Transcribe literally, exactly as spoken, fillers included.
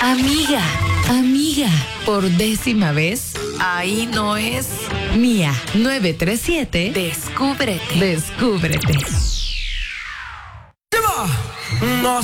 Amiga, amiga, por décima vez, ahí no es. Mía, nueve tres siete, descúbrete, descúbrete. No